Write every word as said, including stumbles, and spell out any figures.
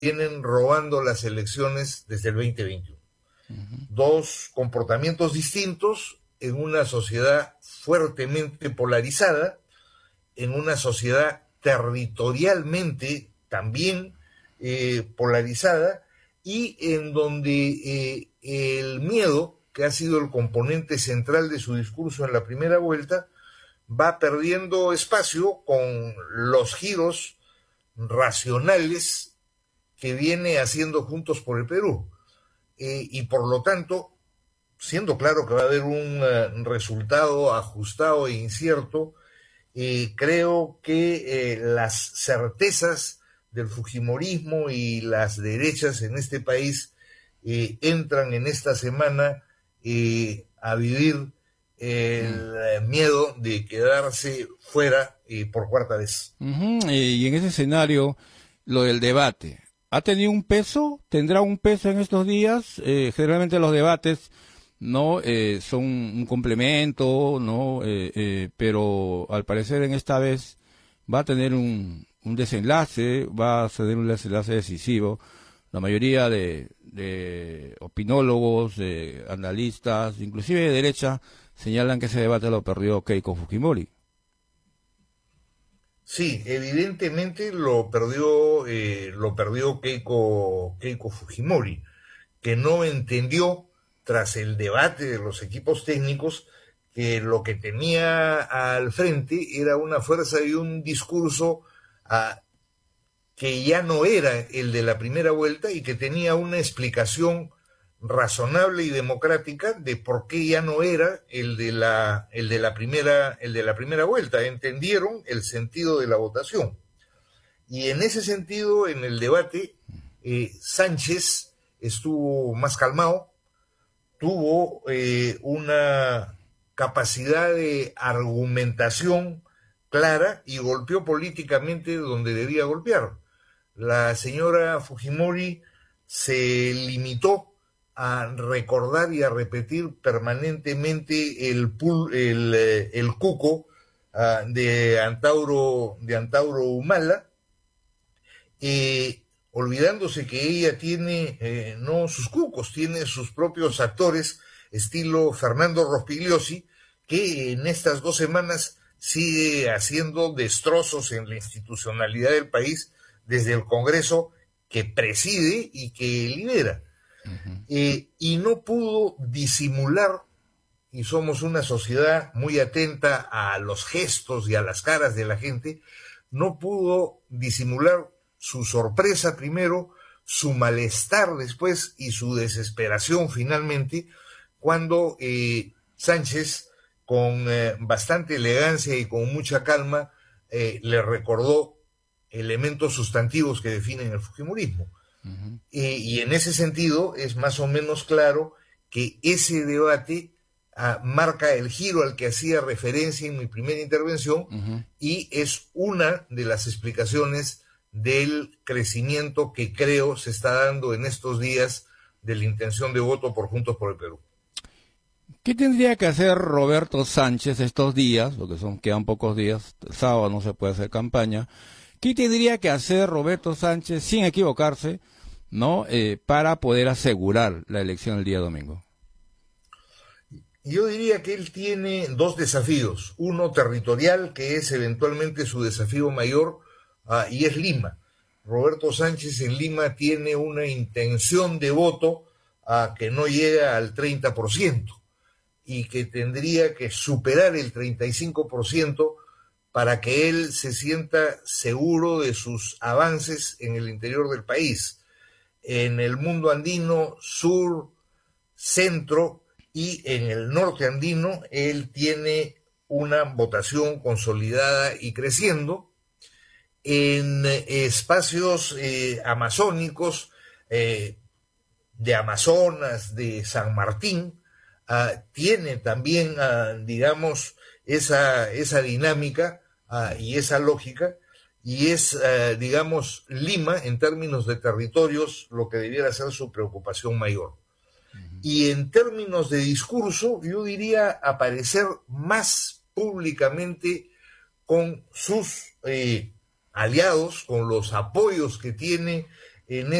vienen robando las elecciones desde el veinte veintiuno. Uh-huh. Dos comportamientos distintos en una sociedad fuertemente polarizada, en una sociedad territorialmente también eh, polarizada, y en donde eh, el miedo, que ha sido el componente central de su discurso en la primera vuelta, va perdiendo espacio con los giros racionales que viene haciendo Juntos por el Perú. Eh, y por lo tanto, siendo claro que va a haber un uh, resultado ajustado e incierto, eh, creo que eh, las certezas del fujimorismo y las derechas en este país eh, entran en esta semana eh, a vivir el mm. miedo de quedarse fuera eh, por cuarta vez. Uh-huh. Y en ese escenario, lo del debate, ¿ha tenido un peso? ¿Tendrá un peso en estos días? Eh, generalmente los debates no eh, son un complemento, no, eh, eh, pero al parecer en esta vez va a tener un, un desenlace, va a tener un desenlace decisivo. La mayoría de, de opinólogos, de analistas, inclusive de derecha, señalan que ese debate lo perdió Keiko Fujimori. Sí, evidentemente lo perdió, eh, lo perdió Keiko, Keiko Fujimori, que no entendió, tras el debate de los equipos técnicos, que lo que tenía al frente era una fuerza y un discurso uh, que ya no era el de la primera vuelta y que tenía una explicación razonable y democrática de por qué ya no era el de la, el de la primera, el de la primera vuelta. Entendieron el sentido de la votación. Y en ese sentido, en el debate, eh, Sánchez estuvo más calmado, tuvo eh, una capacidad de argumentación clara y golpeó políticamente donde debía golpear. La señora Fujimori se limitó a recordar y a repetir permanentemente el, el, el cuco uh, de Antauro, de Antauro Humala, eh, olvidándose que ella tiene eh, no sus cucos, tiene sus propios actores, estilo Fernando Rospigliosi, que en estas dos semanas sigue haciendo destrozos en la institucionalidad del país desde el Congreso que preside y que lidera. Uh-huh. Eh, y no pudo disimular, y somos una sociedad muy atenta a los gestos y a las caras de la gente, no pudo disimular su sorpresa primero, su malestar después y su desesperación finalmente, cuando eh, Sánchez, con eh, bastante elegancia y con mucha calma, eh, le recordó elementos sustantivos que definen el fujimorismo. Uh-huh. Eh, y en ese sentido es más o menos claro que ese debate uh, marca el giro al que hacía referencia en mi primera intervención, uh-huh. y es una de las explicaciones del crecimiento que creo se está dando en estos días de la intención de voto por Juntos por el Perú. ¿Qué tendría que hacer Roberto Sánchez estos días, porque son quedan pocos días, el sábado no se puede hacer campaña? ¿Qué tendría que hacer Roberto Sánchez, sin equivocarse, no, eh, para poder asegurar la elección el día domingo? Yo diría que él tiene dos desafíos. Uno territorial, que es eventualmente su desafío mayor, uh, y es Lima. Roberto Sánchez en Lima tiene una intención de voto uh, que no llega al treinta por ciento y que tendría que superar el treinta y cinco por ciento para que él se sienta seguro de sus avances en el interior del país. En el mundo andino, sur, centro y en el norte andino, él tiene una votación consolidada y creciendo. En espacios eh, amazónicos, eh, de Amazonas, de San Martín, uh, tiene también, uh, digamos, esa, esa dinámica uh, y esa lógica, y es, uh, digamos, Lima, en términos de territorios, lo que debiera ser su preocupación mayor. Uh-huh. Y en términos de discurso, yo diría aparecer más públicamente con sus eh, aliados, con los apoyos que tiene en